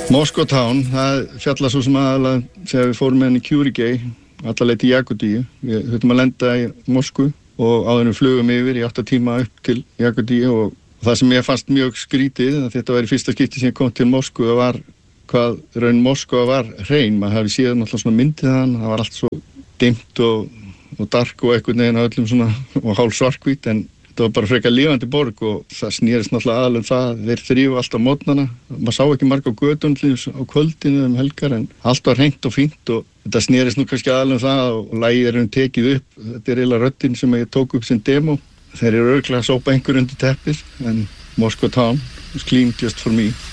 Moscow Town, það fjallar svo sem aðalega þegar við fórum með henni Curigay, alla leið til Jagodiu. Við höfum að lenda í Moskvu og áður við flugum yfir í 8 tíma upp til Jagodiu og það sem ég fannst mjög skrítið, að þetta væri fyrsta skipti sem ég kom til Moskvu, var hvað raun Moskva var hrein. Maður hafi séð náttúrulega svona myndið þann, það var allt svo dimmt og dark og einhvern veginn á öllum svona og hálf svartkvít, en þetta var bara frekar lifandi borg og það snerist náttúrulega aðalum það, þeir þrífu alltaf mótnana. Maður sá ekki marga á götunum á kvöldinu helgar, en allt var hreint og fínt og þetta snerist nú kannski aðalum það og lagið tekið upp. Þetta eiginlega röddin sem ég tók upp sem demo. Þeir eru örugglega að sópa einhver undir teppið, en Moscow Town was clean just for me.